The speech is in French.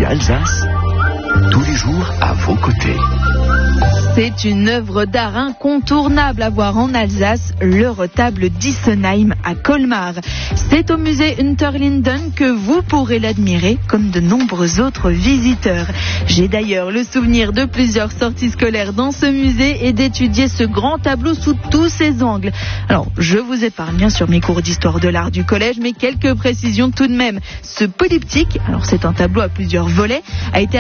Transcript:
Alsace, tous les jours à vos côtés. C'est une œuvre d'art incontournable à voir en Alsace, le retable d'Issenheim à Colmar. C'est au musée Unterlinden que vous pourrez l'admirer, comme de nombreux autres visiteurs. J'ai d'ailleurs le souvenir de plusieurs sorties scolaires dans ce musée et d'étudier ce grand tableau sous tous ses angles. Alors, je vous épargne bien sûr mes cours d'histoire de l'art du collège, mais quelques précisions tout de même. Ce polyptyque, alors c'est un tableau à plusieurs volets, a été